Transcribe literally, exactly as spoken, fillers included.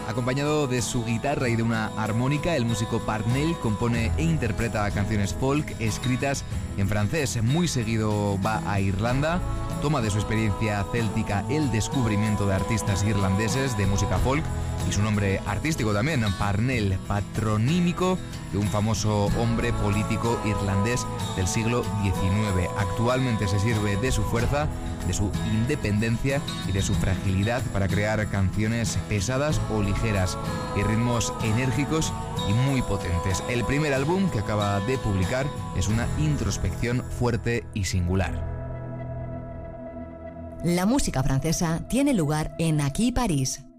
Acompañado de su guitarra y de una armónica, el músico Parnell compone e interpreta canciones folk escritas en francés. Muy seguido va a Irlanda, toma de su experiencia céltica el descubrimiento de artistas irlandeses de música folk y su nombre artístico también, Parnell, patronímico de un famoso hombre político irlandés del siglo diecinueve. Actualmente se sirve de su fuerza, de su independencia y de su fragilidad para crear canciones pesadas o ligeras y ritmos enérgicos y muy potentes. El primer álbum que acaba de publicar es una introspección fuerte y singular. La música francesa tiene lugar en Aquí París.